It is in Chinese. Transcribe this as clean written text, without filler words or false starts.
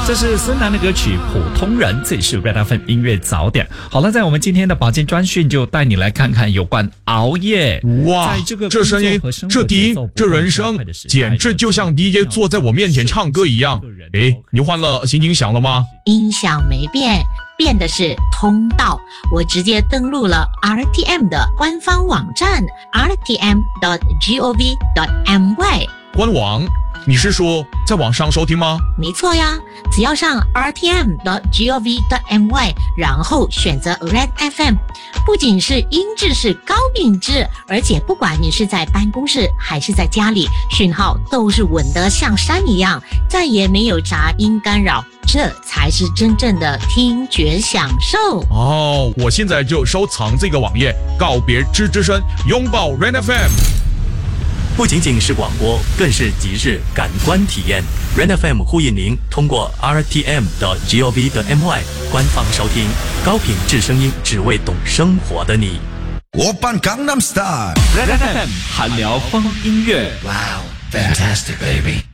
这是孙楠的歌曲《普通人》，这里是 Red FM 音乐早点。好了，在我们今天的保健专讯就带你来看看有关熬夜。 哇，这声音，这低音，这人声，简直就像 DJ 坐在我面前唱歌一样。诶，你换了心情响了吗？ 音响没变，变的是通道。我直接登录了 RTM 的官方网站 rtm.gov.my 官网。你是说在网上收听吗？ 没错呀，只要上 rtm.gov.my， 然后选择 Red FM， 不仅是音质是高品质，而且不管你是在办公室还是在家里，讯号都是稳得像山一样，再也没有杂音干扰，这才是真正的听觉享受。 哦，我现在就收藏这个网页，告别吱吱声，拥抱 Red FM。 不仅仅是广播，更是极致感官体验。Red FM 呼应您通过 rtm.gov.my 官方收听高品质声音，只为懂生活的你。 오빤 강남스타일 Red FM 韩聊风音乐。 Wow, fantastic baby